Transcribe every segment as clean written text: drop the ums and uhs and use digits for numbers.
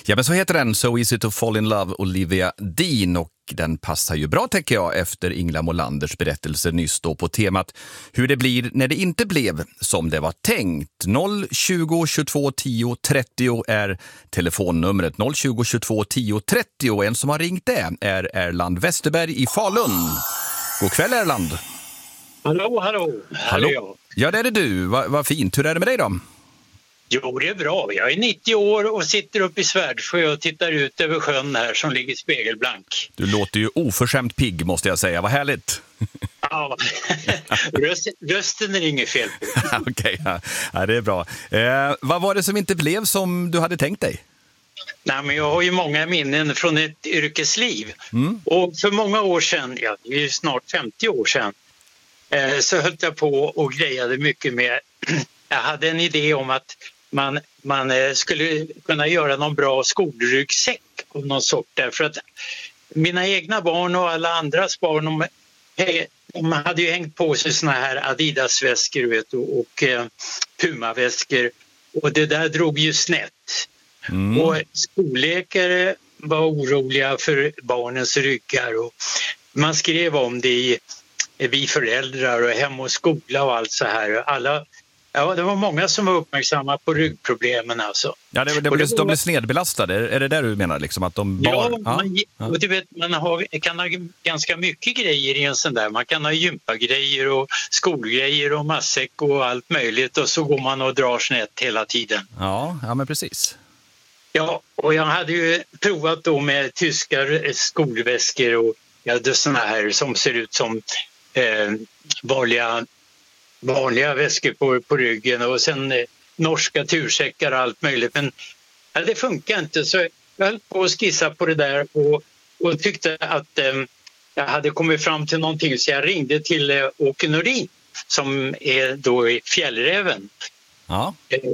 Ja, men så heter den So Easy to Fall in Love, Olivia Dean, och den passar ju bra, tänker jag, efter Ingela Molanders berättelse nyss då på temat hur det blir när det inte blev som det var tänkt. 020 22 10 30 är telefonnumret. 020 22 10 30. En som har ringt det är Erland Westerberg i Falun. God kväll, Erland. Hallå. Ja, det är det du. Vad fint. Hur är det med dig då? Jo, det är bra. Jag är 90 år och sitter uppe i Svärdsjö och tittar ut över sjön här som ligger spegelblank. Du låter ju oförskämt pigg, måste jag säga. Vad härligt. Ja, rösten är inget fel på. Okej, ja, det är bra. Vad var det som inte blev som du hade tänkt dig? Nej, men jag har ju många minnen från ett yrkesliv. Och för många år sedan, ja, det är ju snart 50 år sedan, så höll jag på och grejade mycket med. Jag hade en idé om att man skulle kunna göra någon bra skolryggsäck av någon sort. Därför att mina egna barn och alla andras barn, de hade ju hängt på sig såna här Adidas-väskor och Puma-väskor. Och det där drog ju snett. Och skolläkare var oroliga för barnens ryggar. Och man skrev om det i Vi föräldrar och Hem och skola och allt så här. Ja, det var många som var uppmärksamma på ryggproblemen alltså. Ja, de blir snedbelastade. Är det där du menar liksom att de bara... Och du vet, kan ha ganska mycket grejer i en sån där. Man kan ha gympagrejer och skolgrejer och matsäck och allt möjligt, och så går man och drar snett hela tiden. Ja, men precis. Ja, och jag hade ju provat då med tyska skolväskor och jag hade såna här som ser ut som vanliga väskor på ryggen, och sen norska tursäckar och allt möjligt. Men det funkar inte, så jag höll på att skissa på det där och tyckte att jag hade kommit fram till någonting, så jag ringde till Åke Nordin som är då i Fjällräven. Ja.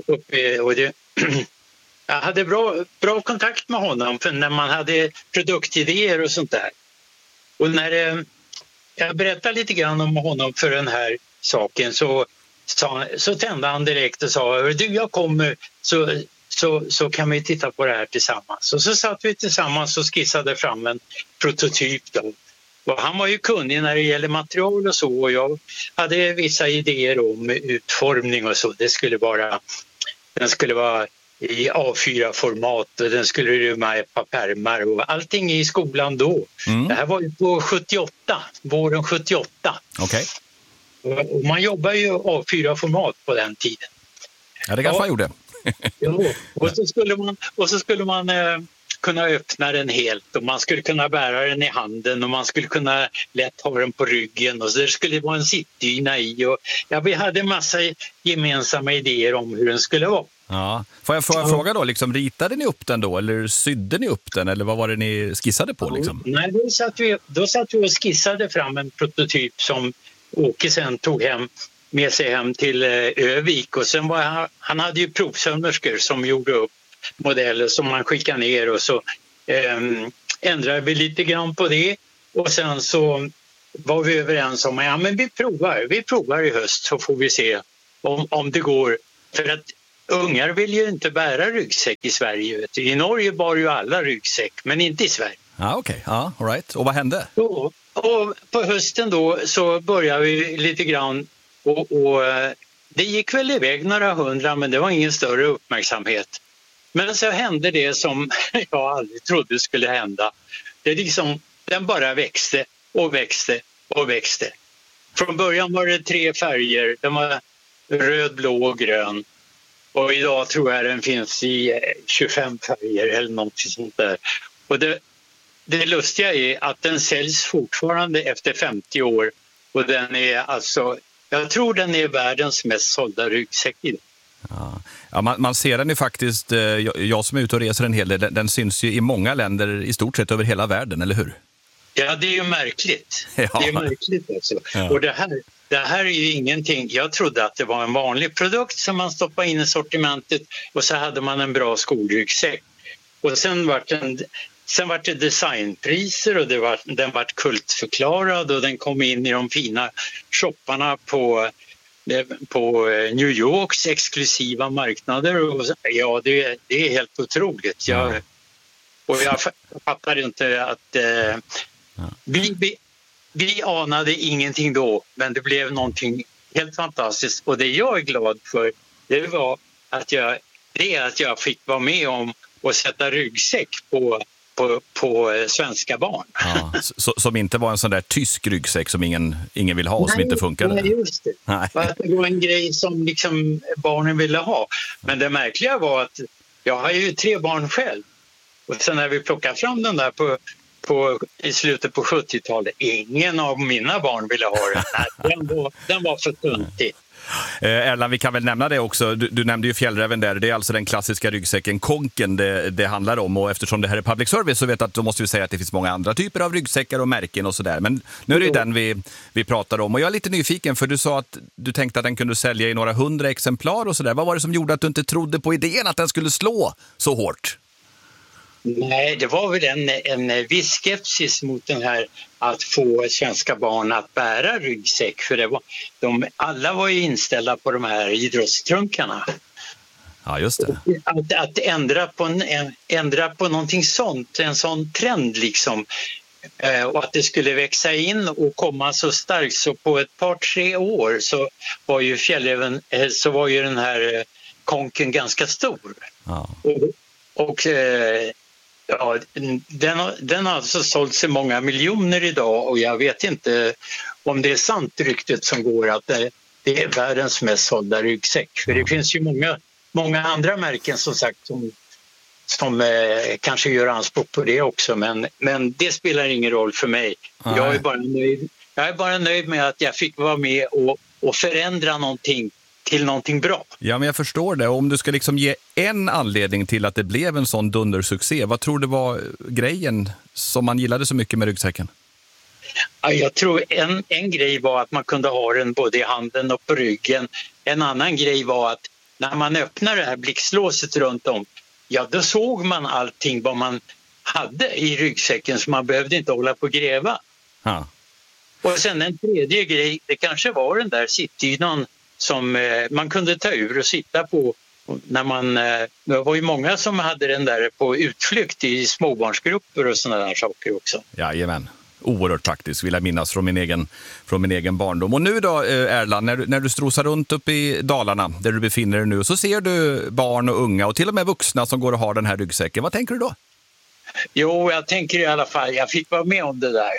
Jag hade bra kontakt med honom för när man hade produktidéer och sånt där. Och när jag berättade lite grann om honom för den här saken så tände han direkt och sa: du, jag kommer, så kan vi titta på det här tillsammans. Och så satt vi tillsammans och skissade fram en prototyp då. Och han var ju kunnig när det gäller material och så, och jag hade vissa idéer om utformning och så. Den skulle vara i A4-format och den skulle rymma ett par pärmar och allting i skolan då. Det här var ju på våren 78. Okej. Och man jobbar ju A4-format på den tiden. Ja, det kanske man gjorde. Ja, och så skulle man kunna öppna den helt, och man skulle kunna bära den i handen, och man skulle kunna lätt ha den på ryggen, och så det skulle vara en sittdyna i. Och vi hade en massa gemensamma idéer om hur den skulle vara. Ja. Får jag fråga då, liksom, ritade ni upp den då, eller sydde ni upp den, eller vad var det ni skissade på? Liksom? Nej, då satt vi och skissade fram en prototyp som Åke sen tog med sig hem till Övik, och sen han hade ju provsömmerskor som gjorde upp modeller som man skickade ner, och så ändrade vi lite grann på det, och sen så var vi överens om men vi provar i höst, så får vi se om det går, för att ungar vill ju inte bära ryggsäck i Sverige, vet du. I Norge bar ju alla ryggsäck, men inte i Sverige. Ja, okej. Ja, all right. Och vad hände? Och på hösten då så började vi lite grann, och det gick väl iväg några hundra, men det var ingen större uppmärksamhet. Men så hände det som jag aldrig trodde skulle hända. Den bara växte och växte och växte. Från början var det 3 färger. Den var röd, blå och grön. Och idag tror jag den finns i 25 färger eller något sånt där. Och det lustiga är att den säljs fortfarande efter 50 år. Och den är alltså, jag tror den är världens mest sålda ryggsäck idag. Ja, man ser den ju faktiskt, jag som är ute och reser en hel del, den syns ju i många länder i stort sett över hela världen, eller hur? Ja, det är ju märkligt. Ja. Det är märkligt alltså. Ja. Och det här är ju ingenting, jag trodde att det var en vanlig produkt som man stoppade in i sortimentet, och så hade man en bra skolryggsäck. Och sen var det designpriser, och den var kultförklarad, och den kom in i de fina shopparna på New Yorks exklusiva marknader. Och, ja, det är helt otroligt. Och jag fattar inte att vi anade ingenting då, men det blev någonting helt fantastiskt. Och det jag är glad för, det var att jag fick vara med om att sätta ryggsäck på svenska barn. Ja, som inte var en sån där tysk ryggsäck som ingen vill ha och som inte funkade. Nej, just det. Nej. Att det var en grej som liksom barnen ville ha. Men det märkliga var att jag har ju 3 barn själv. Och sen när vi plockade fram den där i slutet på 70-talet, ingen av mina barn ville ha den. Nej, den var för tuntig. Erland, vi kan väl nämna det också. Du nämnde ju fjällräven där. Det är alltså den klassiska ryggsäcken Konken det handlar om. Och eftersom det här är public service så vet jag att då måste vi säga att det finns många andra typer av ryggsäckar och märken och sådär. Men nu är det ju den vi pratar om. Och jag är lite nyfiken, för du sa att du tänkte att den kunde sälja i några 100 exemplar och sådär. Vad var det som gjorde att du inte trodde på idén att den skulle slå så hårt? Nej, det var väl en viss skepsis mot den här att få svenska barn att bära ryggsäck. För alla var ju inställda på de här idrottstrunkarna. Ja, just det. Att ändra på någonting sånt, en sån trend liksom. Och att det skulle växa in och komma så starkt, så på ett par 3 år så var ju fjällräven, så var ju den här Konken ganska stor. Ja. Och ja, den har alltså sålts i många miljoner idag, och jag vet inte om det är sant ryktet som går att det är världens mest sålda ryggsäck. För det finns ju många andra märken som sagt som kanske gör anspråk på det också, men det spelar ingen roll för mig. Jag är bara nöjd med att jag fick vara med och förändra någonting till någonting bra. Ja, men jag förstår det. Om du ska liksom ge en anledning till att det blev en sån dundersuccé, vad tror du var grejen som man gillade så mycket med ryggsäcken? Ja, jag tror en grej var att man kunde ha den både i handen och på ryggen. En annan grej var att när man öppnar det här blixtlåset runt om, ja, då såg man allting vad man hade i ryggsäcken, så man behövde inte hålla på och gräva. Ja. Och sen en tredje grej, det kanske var den där sittdynan som man kunde ta ur och sitta på när det var ju många som hade den där på utflykt i småbarnsgrupper och sådana där saker också. Jajamän. Oerhört praktiskt, vill jag minnas från min egen barndom. Och nu då, Erland, när du strosar runt upp i Dalarna där du befinner dig nu, så ser du barn och unga och till och med vuxna som går och har den här ryggsäcken. Vad tänker du då? Jo, jag tänker i alla fall, jag fick vara med om det där.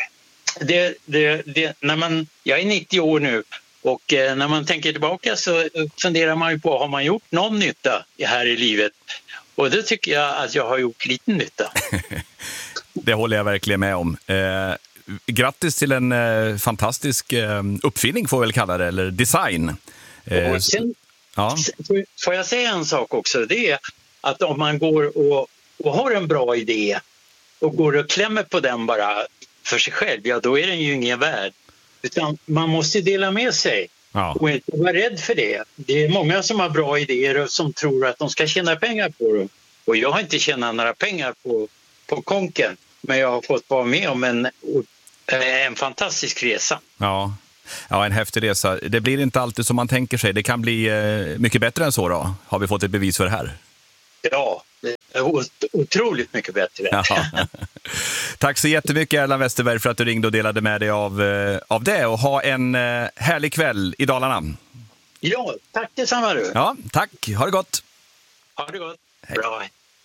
Jag är 90 år nu. Och när man tänker tillbaka så funderar man ju på, har man gjort någon nytta här i livet? Och det tycker jag att jag har gjort liten nytta. Det håller jag verkligen med om. Grattis till en fantastisk uppfinning, får vi väl kalla det, eller design. Och sen, får jag säga en sak också? Det är att om man går och har en bra idé och går och klämmer på den bara för sig själv, ja, då är den ju ingen värd. Utan man måste dela med sig och inte vara rädd för det. Det är många som har bra idéer och som tror att de ska tjäna pengar på dem. Och jag har inte tjänat några pengar på Konken, men jag har fått vara med om en fantastisk resa. Ja, en häftig resa. Det blir inte alltid som man tänker sig. Det kan bli mycket bättre än så då. Har vi fått ett bevis för det här? Ja, det är otroligt mycket bättre. Ja. Tack så jättemycket, Erland Westerberg, för att du ringde och delade med dig av det. Och ha en härlig kväll i Dalarna. Ja, tack detsamma du. Ja, tack. Ha det gott. Ha det gott. Hej. Bra.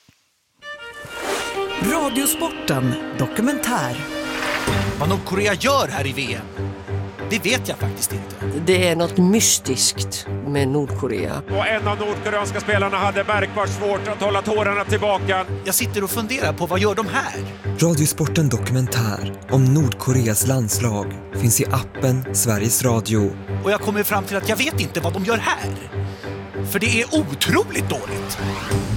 Radiosporten dokumentär. Vad Nordkorea gör här i VM, det vet jag faktiskt inte. Det är något mystiskt med Nordkorea. Och en av nordkoreanska spelarna hade märkbart svårt att hålla tårarna tillbaka. Jag sitter och funderar på, vad gör de här? Radiosporten dokumentär om Nordkoreas landslag finns i appen Sveriges Radio. Och jag kommer fram till att jag vet inte vad de gör här. För det är otroligt dåligt.